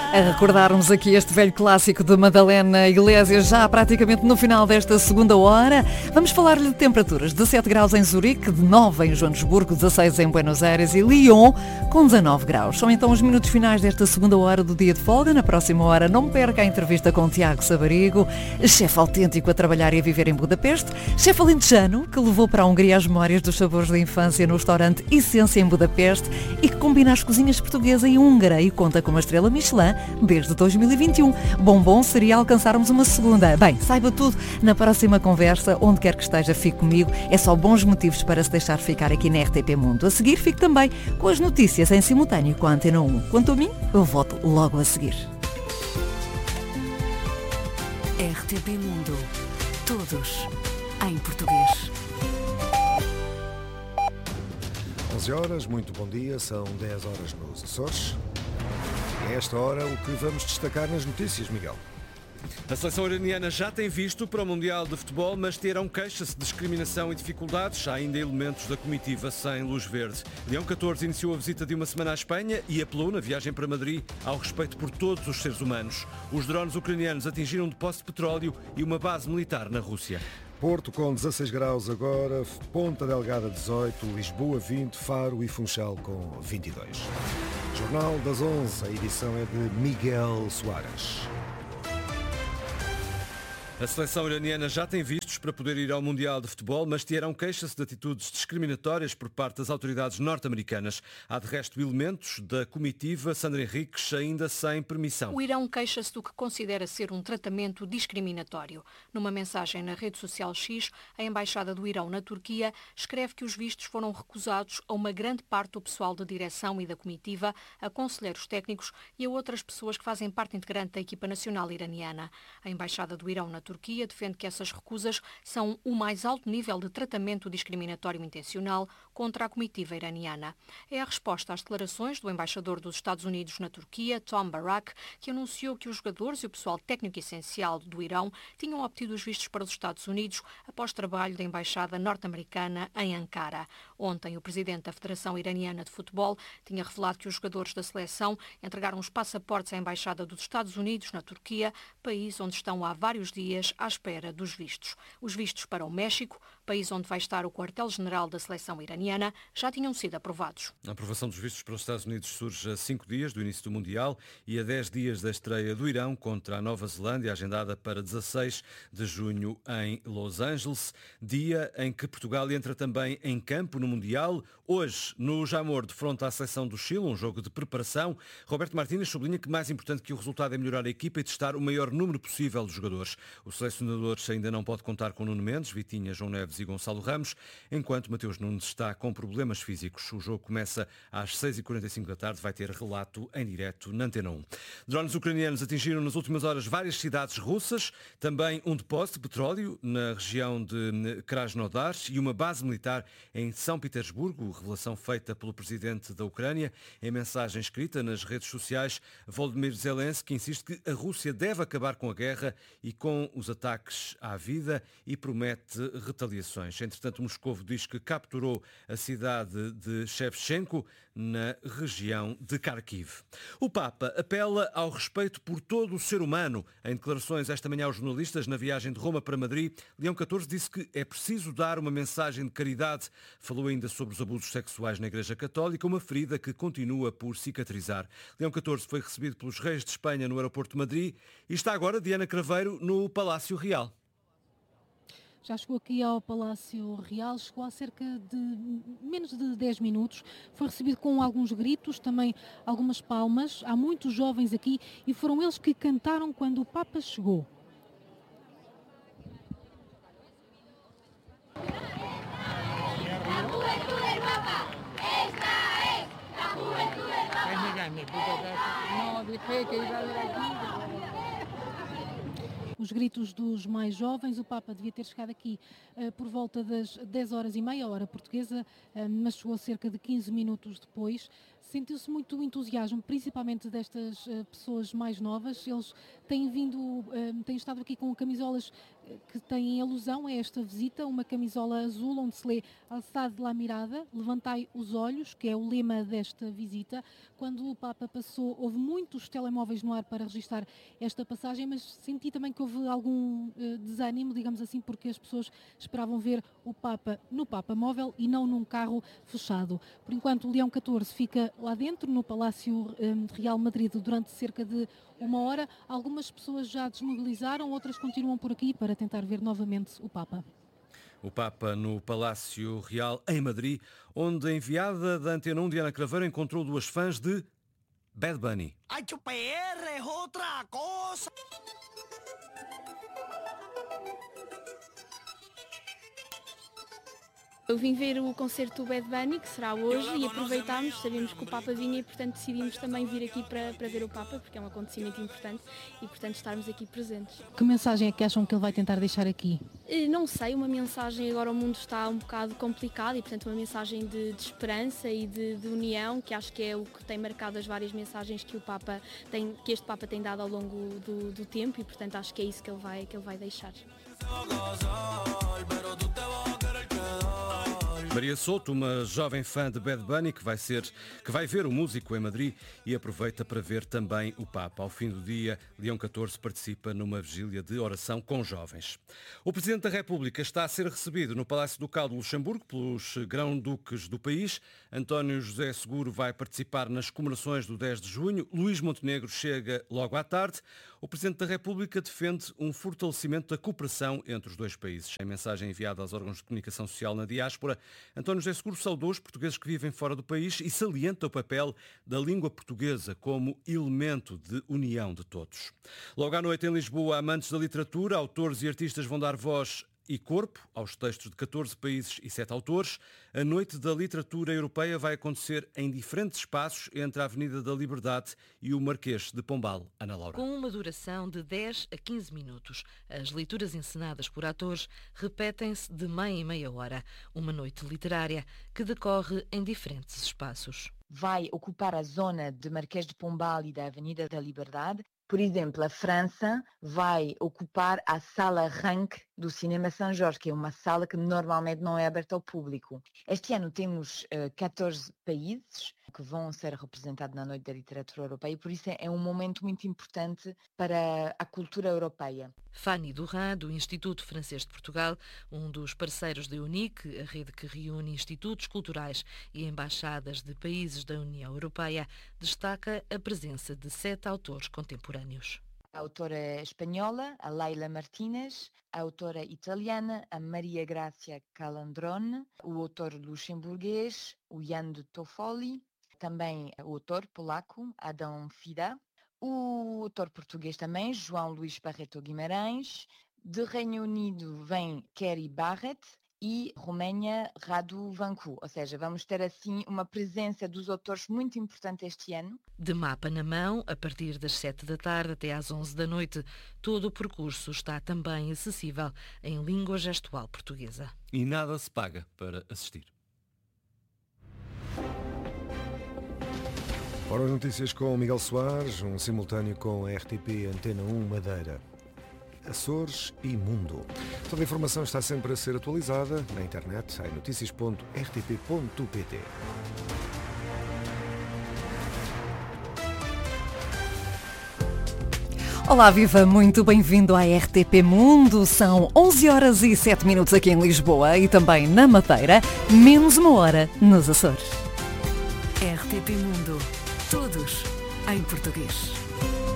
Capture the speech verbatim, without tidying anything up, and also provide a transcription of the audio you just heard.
A recordarmos aqui este velho clássico de Madalena Iglesias, já praticamente no final desta segunda hora. Vamos falar-lhe de temperaturas: dezessete graus em Zurique, de nove em Joanesburgo, dezasseis em Buenos Aires e Lyon, com dezanove graus. São então os minutos finais desta segunda hora do dia de folga. Na próxima hora não perca a entrevista com Tiago Sabarigo, chefe autêntico a trabalhar e a viver em Budapeste, chefe alentejano que levou para a Hungria as memórias dos sabores da infância no restaurante Essência em Budapeste e que combina as cozinhas portuguesa e húngara e conta com uma estrela Michelin desde dois mil e vinte e um. Bom, bom seria alcançarmos uma segunda. Bem, saiba tudo na próxima conversa. Onde quer que esteja, fique comigo. É só bons motivos para se deixar ficar aqui na R T P Mundo. A seguir, fique também com as notícias em simultâneo com a Antena um. Quanto a mim, eu volto logo a seguir. R T P Mundo. Todos em português. onze horas, muito bom dia. São dez horas nos Açores. É esta hora o que vamos destacar nas notícias, Miguel. A seleção iraniana já tem visto para o Mundial de Futebol, mas terão queixas de discriminação e dificuldades. Há ainda elementos da comitiva sem luz verde. Leão catorze iniciou a visita de uma semana à Espanha e apelou na viagem para Madrid ao respeito por todos os seres humanos. Os drones ucranianos atingiram um depósito de petróleo e uma base militar na Rússia. Porto com dezasseis graus agora, Ponta Delgada dezoito, Lisboa vinte, Faro e Funchal com vinte e dois. Jornal das onze, a edição é de Miguel Soares. A seleção iraniana já tem vistos para poder ir ao Mundial de Futebol, mas Teherão queixa-se de atitudes discriminatórias por parte das autoridades norte-americanas. Há de resto elementos da comitiva Sandra Henriques ainda sem permissão. O Irão queixa-se do que considera ser um tratamento discriminatório. Numa mensagem na rede social X, a Embaixada do Irão na Turquia escreve que os vistos foram recusados a uma grande parte do pessoal da direção e da comitiva, a conselheiros técnicos e a outras pessoas que fazem parte integrante da equipa nacional iraniana. A Embaixada do Irão na Turquia defende que essas recusas são o mais alto nível de tratamento discriminatório intencional contra a comitiva iraniana. É a resposta às declarações do embaixador dos Estados Unidos na Turquia, Tom Barak, que anunciou que os jogadores e o pessoal técnico essencial do Irão tinham obtido os vistos para os Estados Unidos após trabalho da embaixada norte-americana em Ankara. Ontem, o presidente da Federação Iraniana de Futebol tinha revelado que os jogadores da seleção entregaram os passaportes à embaixada dos Estados Unidos na Turquia, país onde estão há vários dias à espera dos vistos. Os vistos para o México, país onde vai estar o quartel-general da seleção iraniana, já tinham sido aprovados. A aprovação dos vistos para os Estados Unidos surge a cinco dias do início do Mundial e a dez dias da estreia do Irão contra a Nova Zelândia, agendada para dezasseis de junho em Los Angeles, dia em que Portugal entra também em campo no Mundial. Hoje, no Jamor, defronta a seleção do Chile, um jogo de preparação. Roberto Martínez sublinha que mais importante que o resultado é melhorar a equipa e testar o maior número possível de jogadores. O selecionador ainda não pode contar com Nuno Mendes, Vitinha, João Neves e Gonçalo Ramos, enquanto Mateus Nunes está com problemas físicos. O jogo começa às seis e quarenta e cinco da tarde, vai ter relato em direto na Antena um. Drones ucranianos atingiram nas últimas horas várias cidades russas, também um depósito de petróleo na região de Krasnodar e uma base militar em São Petersburgo, revelação feita pelo presidente da Ucrânia. Em mensagem escrita nas redes sociais, Volodymyr Zelensky insiste que a Rússia deve acabar com a guerra e com os ataques à vida e promete retaliações. Entretanto, Moscovo diz que capturou a cidade de Shevchenko, na região de Kharkiv. O Papa apela ao respeito por todo o ser humano. Em declarações esta manhã aos jornalistas na viagem de Roma para Madrid, Leão catorze disse que é preciso dar uma mensagem de caridade. Falou ainda sobre os abusos sexuais na Igreja Católica, uma ferida que continua por cicatrizar. Leão catorze foi recebido pelos reis de Espanha no aeroporto de Madrid e está agora, Diana Craveiro, no Palácio Real. Já chegou aqui ao Palácio Real, chegou há cerca de menos de dez minutos, foi recebido com alguns gritos, também algumas palmas. Há muitos jovens aqui e foram eles que cantaram quando o Papa chegou. Os gritos dos mais jovens. O Papa devia ter chegado aqui uh, por volta das dez horas e meia, hora portuguesa, uh, mas chegou cerca de quinze minutos depois. Sentiu-se muito entusiasmo, principalmente destas uh, pessoas mais novas. Eles têm vindo, uh, têm estado aqui com camisolas que têm alusão a esta visita, uma camisola azul onde se lê Alçad la mirada, levantai os olhos, que é o lema desta visita. Quando o Papa passou, houve muitos telemóveis no ar para registrar esta passagem, mas senti também que houve algum uh, desânimo, digamos assim, porque as pessoas esperavam ver o Papa no Papa Móvel e não num carro fechado. Por enquanto, o Leão catorze fica lá dentro, no Palácio um, Real Madrid, durante cerca de uma hora. Algumas pessoas já desmobilizaram, outras continuam por aqui para tentar ver novamente o Papa. O Papa no Palácio Real em Madrid, onde a enviada da Antena um, Diana Craveiro, encontrou duas fãs de Bad Bunny. H P R é outra coisa. Eu vim ver o concerto do Bad Bunny, que será hoje, e aproveitámos, sabíamos que o Papa vinha e, portanto, decidimos também vir aqui para, para ver o Papa, porque é um acontecimento importante e, portanto, estarmos aqui presentes. Que mensagem é que acham que ele vai tentar deixar aqui? Não sei, uma mensagem, agora o mundo está um bocado complicado e, portanto, uma mensagem de, de esperança e de, de união, que acho que é o que tem marcado as várias mensagens que o Papa tem, que este Papa tem dado ao longo do, do tempo e, portanto, acho que é isso que ele vai, que ele vai deixar. Maria Souto, uma jovem fã de Bad Bunny que vai, ser, que vai ver o músico em Madrid e aproveita para ver também o Papa. Ao fim do dia, Leão catorze participa numa vigília de oração com jovens. O Presidente da República está a ser recebido no Palácio Ducal do Luxemburgo pelos grão-duques do país. António José Seguro vai participar nas comemorações do dez de junho. Luís Montenegro chega logo à tarde. O Presidente da República defende um fortalecimento da cooperação entre os dois países. Em mensagem enviada aos órgãos de comunicação social na diáspora, António José Seguro saudou os portugueses que vivem fora do país e salienta o papel da língua portuguesa como elemento de união de todos. Logo à noite em Lisboa, amantes da literatura, autores e artistas vão dar voz e corpo aos textos de catorze países e sete autores. A Noite da Literatura Europeia vai acontecer em diferentes espaços entre a Avenida da Liberdade e o Marquês de Pombal. Ana Laura. Com uma duração de dez a quinze minutos, as leituras encenadas por atores repetem-se de meia em meia hora. Uma noite literária que decorre em diferentes espaços. Vai ocupar a zona de Marquês de Pombal e da Avenida da Liberdade. Por exemplo, a França vai ocupar a Sala Rank do Cinema São Jorge, que é uma sala que normalmente não é aberta ao público. Este ano temos uh, catorze países que vão ser representados na Noite da Literatura Europeia e por isso é um momento muito importante para a cultura europeia. Fanny Durand, do Instituto Francês de Portugal, um dos parceiros da UNIC, a rede que reúne institutos culturais e embaixadas de países da União Europeia, destaca a presença de sete autores contemporâneos. A autora espanhola, a Leila Martínez, a autora italiana, a Maria Grazia Calandrone, o autor luxemburguês, o Jan de Toffoli, também o autor polaco, Adam Fida, o autor português também, João Luís Barreto Guimarães, de Reino Unido vem Kerry Barrett e Roménia Radu Vancu, ou seja, vamos ter assim uma presença dos autores muito importante este ano. De mapa na mão, a partir das sete da tarde até às onze da noite, todo o percurso está também acessível em língua gestual portuguesa. E nada se paga para assistir. Ora, as notícias com Miguel Soares, um simultâneo com a R T P Antena um Madeira, Açores e Mundo. Toda a informação está sempre a ser atualizada na internet em notícias ponto r t p ponto p t. Olá, viva, muito bem-vindo à R T P Mundo. São onze horas e sete minutos aqui em Lisboa e também na Madeira, menos uma hora nos Açores. R T P Mundo. Todos em português.